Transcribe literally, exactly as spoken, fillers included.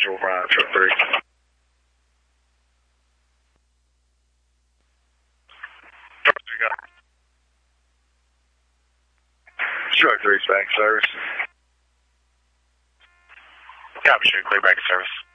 Visual uh, truck three. Truck three, got it. Truck three, back service. Copy, should clear back to service.